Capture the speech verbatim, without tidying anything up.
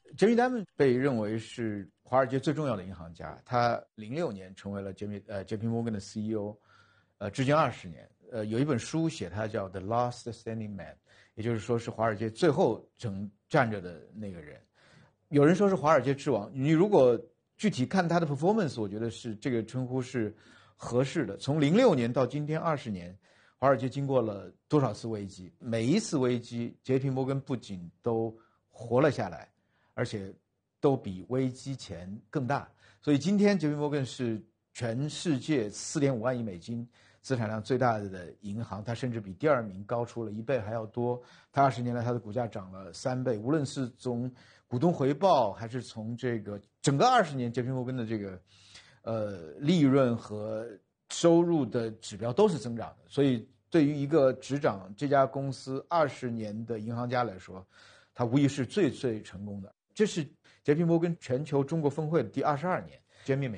杰米·戴蒙被认为是华尔街最重要的银行家，他零六年成为了杰米呃杰皮摩根的 C E O， 呃，至今二十年。呃，有一本书写他叫《The Last Standing Man》，也就是说是华尔街最后整站着的那个人。有人说是华尔街之王，你如果具体看他的 performance， 我觉得是这个称呼是合适的。从零六年到今天二十年，华尔街经过了多少次危机？每一次危机，杰皮摩根不仅都活了下来，而且都比危机前更大。所以今天杰皮摩根是全世界四点五万亿美金资产量最大的银行，它甚至比第二名高出了一倍还要多。它二十年来它的股价涨了三倍，无论是从股东回报还是从这个整个二十年杰皮摩根的这个呃利润和收入的指标都是增长的。所以对于一个执掌这家公司二十年的银行家来说，他无疑是最最成功的。这是杰皮摩根全球中国分会的第二十二年。杰米